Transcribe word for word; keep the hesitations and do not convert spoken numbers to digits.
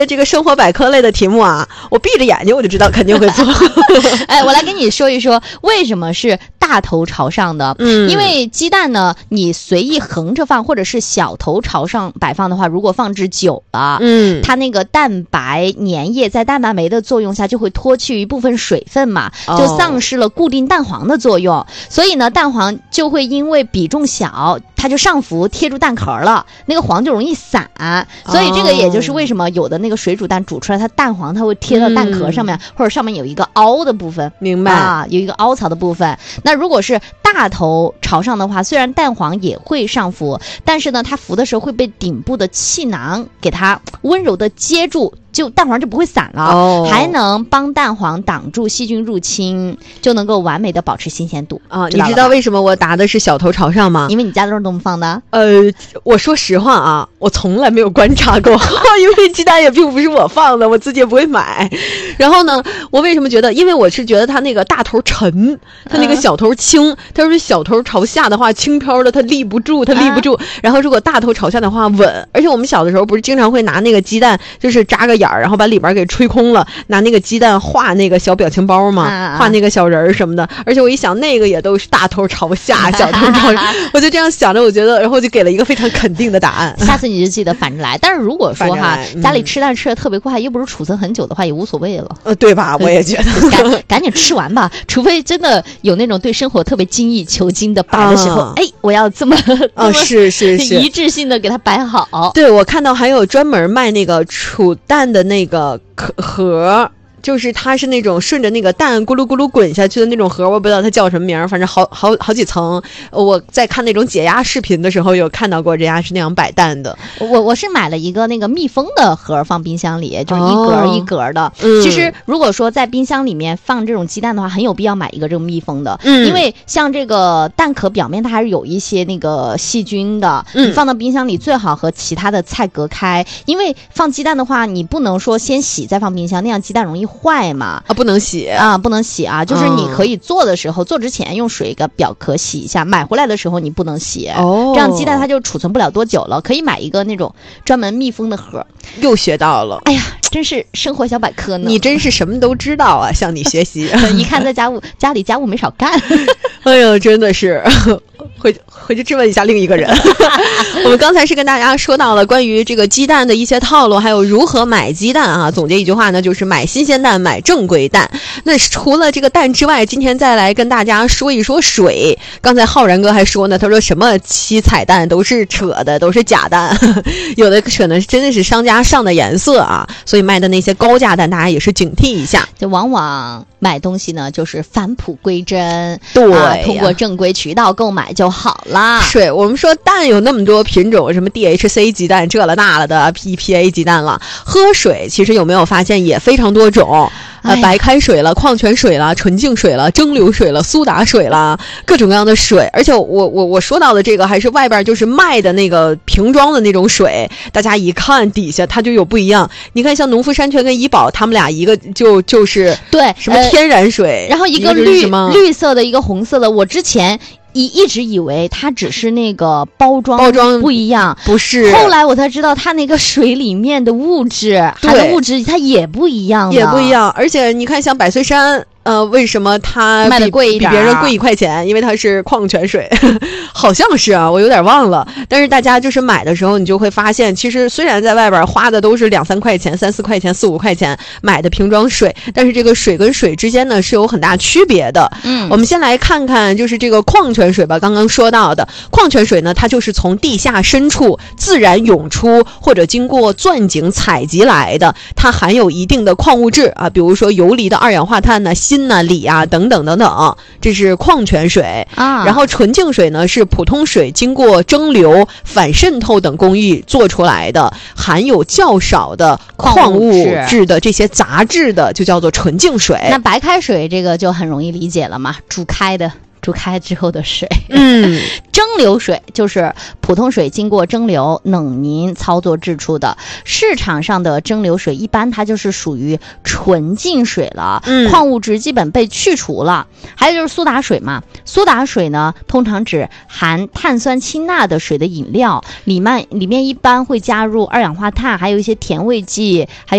这个生活百科类的题目啊，我闭着眼睛我就知道肯定会做。 哎，我来跟你说一说为什么是大头朝上的。嗯，因为鸡蛋呢，你随意横着放或者是小头朝上摆放的话，如果放置久了，嗯，它那个蛋白粘液在蛋白酶的作用下就会脱去一部分水分嘛，就丧失了固定蛋黄的作用，哦，所以呢，蛋黄就会因为比重小，它就上浮贴住蛋壳了，那个黄就容易散。所以这个也就是为什么有的那个水煮蛋煮出来，它蛋黄它会贴到蛋壳上面，嗯，或者上面有一个凹的部分， 明白啊，有一个凹槽的部分。那如果是大头朝上的话，虽然蛋黄也会上浮，但是呢，它浮的时候会被顶部的气囊给它温柔的接住，就蛋黄就不会散了，哦，还能帮蛋黄挡住细菌入侵，就能够完美的保持新鲜度啊！你知道为什么我答的是小头朝上吗？ 因为你家都是这么放的。 呃，我说实话啊，我从来没有观察过，因为鸡蛋也并不是我放的，我自己也不会买。然后呢，我为什么觉得？因为我是觉得它那个大头沉，它那个小头轻。它要是小头朝下的话，轻飘的，它立不住，它立不住。啊，然后如果大头朝下的话，稳。而且我们小的时候不是经常会拿那个鸡蛋，就是扎个眼儿，然后把里边给吹空了，拿那个鸡蛋画那个小表情包嘛，啊，画那个小人儿什么的。而且我一想，那个也都是大头朝下，小头朝上，我就这样想着，我觉得，然后就给了一个非常肯定的答案。 下次你就记得反着来。但是如果说哈，嗯，家里吃蛋吃的特别快，又不是储存很久的话，也无所谓了。 呃，对吧？我也觉得， 赶赶紧吃完吧。除非真的有那种对生活特别精益求精的摆的时候，啊，哎，我要这么啊，哦，是是是， 一致性的给它摆好。 对，我看到还有专门卖那个储蛋的那个盒。就是它是那种顺着那个蛋咕噜咕噜滚下去的那种盒，我不知道它叫什么名，反正好好好几层。我在看那种解压视频的时候有看到过人家是那样摆蛋的。 我我是买了一个那个密封的盒放冰箱里，就是一格一格的。哦，其实如果说在冰箱里面放这种鸡蛋的话，很有必要买一个这种密封的，嗯，因为像这个蛋壳表面它还是有一些那个细菌的，嗯，你放到冰箱里最好和其他的菜隔开，因为放鸡蛋的话，你不能说先洗再放冰箱，那样鸡蛋容易坏嘛。 啊，不能洗啊，不能洗啊，就是你可以做的时候，嗯，做之前用水个表壳洗一下，买回来的时候你不能洗，哦，这样鸡蛋它就储存不了多久了。可以买一个那种专门密封的盒。 又学到了， 哎呀，真是生活小百科呢。 你真是什么都知道啊，向你学习。 一看在家务家里家务没少干。 哎呦，真的是。回回去质问一下另一个人。我们刚才是跟大家说到了关于这个鸡蛋的一些套路，还有如何买鸡蛋啊。总结一句话呢，就是买新鲜蛋，买正规蛋。那除了这个蛋之外，今天再来跟大家说一说水。刚才浩然哥还说呢，他说什么七彩蛋都是扯的，都是假蛋。有的可能真的是商家上的颜色啊，所以卖的那些高价蛋大家也是警惕一下。 就往往买东西呢，就是返璞归真， 对、 啊，通过正规渠道购买就好啦。 是，我们说蛋有那么多品种，什么 D H C 鸡蛋这了那了的 E P A 鸡蛋了，喝水其实有没有发现也非常多种。呃，白开水了，矿泉水了，纯净水了，蒸馏水了，苏打水了，各种各样的水。而且我我我说到的这个还是外边就是卖的那个瓶装的那种水，大家一看底下它就有不一样。你看像农夫山泉跟怡宝，他们俩一个就就是对什么天然水， 呃、然后一个绿绿色的，一个红色的。我之前一一直以为它只是那个包装包装不一样， 不是。 后来我才知道，它那个水里面的物质含的物质它也不一样， 也不一样。而且你看，像百岁山。呃，为什么它卖的贵一点， 比别人贵一块钱？因为它是矿泉水，好像是啊，我有点忘了。但是大家就是买的时候，你就会发现，其实虽然在外边花的都是两三块钱、三四块钱、四五块钱买的瓶装水，但是这个水跟水之间呢是有很大区别的。嗯，我们先来看看，就是这个矿泉水吧。刚刚说到的矿泉水呢，它就是从地下深处自然涌出或者经过钻井采集来的，它含有一定的矿物质啊，比如说游离的二氧化碳呢、锌啊、锂啊等等等等，这是矿泉水啊。然后纯净水呢是普通水经过蒸馏、反渗透等工艺做出来的，含有较少的矿物质的这些杂质的，就叫做纯净水。 那白开水这个就很容易理解了嘛，煮开的。煮开之后的水， 嗯， 蒸馏水就是普通水经过蒸馏、冷凝操作制出的。市场上的蒸馏水一般它就是属于纯净水了，嗯，矿物质基本被去除了。还有就是苏打水嘛，苏打水呢通常指含碳酸氢钠的水的饮料，里面里面一般会加入二氧化碳，还有一些甜味剂，还有